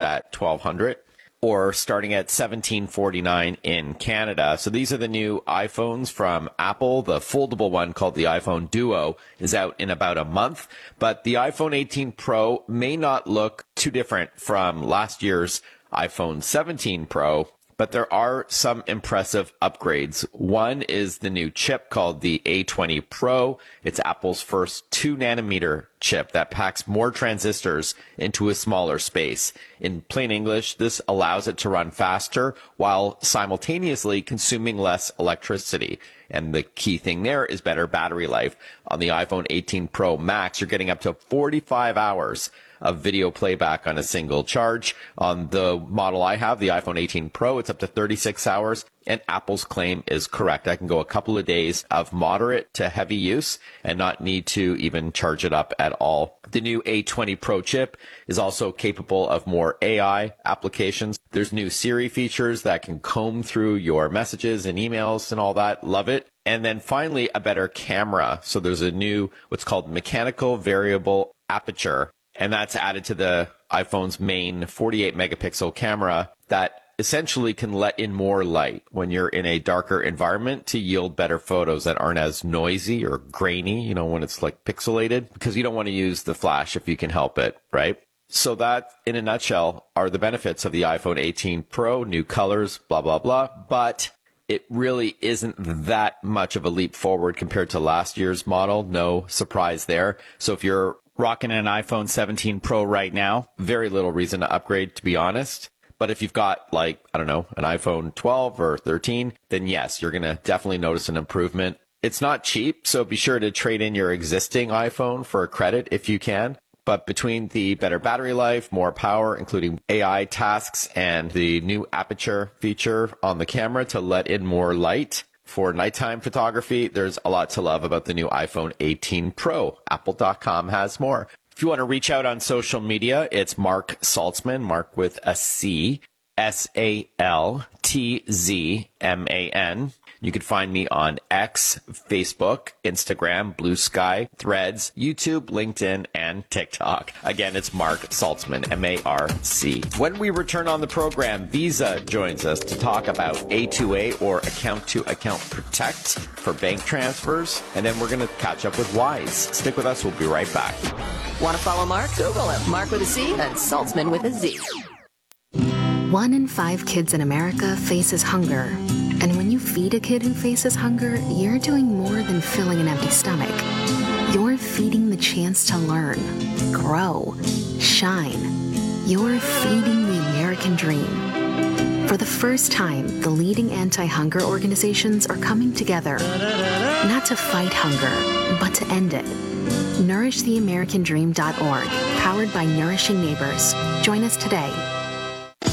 at $1,200 or starting at $1,749 in Canada. So these are the new iPhones from Apple. The foldable one called the iPhone Duo is out in about a month, but the iPhone 18 Pro may not look too different from last year's iPhone 17 Pro. But there are some impressive upgrades. One is the new chip called the A20 Pro. It's Apple's first 2-nanometer chip that packs more transistors into a smaller space. In plain English, this allows it to run faster while simultaneously consuming less electricity. And the key thing there is better battery life. On the iPhone 18 Pro Max, you're getting up to 45 hours of video playback on a single charge. On the model I have, the iPhone 18 Pro, it's up to 36 hours, and Apple's claim is correct. I can go a couple of days of moderate to heavy use and not need to even charge it up at all. The new A20 Pro chip is also capable of more AI applications. There's new Siri features that can comb through your messages and emails and all that. Love it. And then finally, a better camera. So there's a new, what's called mechanical variable aperture, and that's added to the iPhone's main 48 megapixel camera that essentially can let in more light when you're in a darker environment to yield better photos that aren't as noisy or grainy, when it's like pixelated, because you don't want to use the flash if you can help it, right? So that, in a nutshell, are the benefits of the iPhone 18 Pro, new colors, blah, blah, blah. But it really isn't that much of a leap forward compared to last year's model. No surprise there. So if you're rocking an iPhone 17 Pro right now, very little reason to upgrade, to be honest. But if you've got an iPhone 12 or 13, then yes, you're going to definitely notice an improvement. It's not cheap, so be sure to trade in your existing iPhone for a credit if you can. But between the better battery life, more power, including AI tasks, and the new aperture feature on the camera to let in more light for nighttime photography, there's a lot to love about the new iPhone 18 Pro. Apple.com has more. If you want to reach out on social media, it's Mark Saltzman, Mark with a C, Saltzman. You can find me on X, Facebook, Instagram, Blue Sky, Threads, YouTube, LinkedIn, and TikTok. Again, it's Mark Saltzman, M-A-R-C. When we return on the program, Visa joins us to talk about A2A or account-to-account protect for bank transfers. And then we're going to catch up with Wise. Stick with us. We'll be right back. Want to follow Mark? Google him. Mark with a C and Saltzman with a Z. 1 in 5 kids in America faces hunger. And when you feed a kid who faces hunger, you're doing more than filling an empty stomach. You're feeding the chance to learn, grow, shine. You're feeding the American dream. For the first time, the leading anti-hunger organizations are coming together, not to fight hunger, but to end it. NourishTheAmericanDream.org, powered by Nourishing Neighbors. Join us today.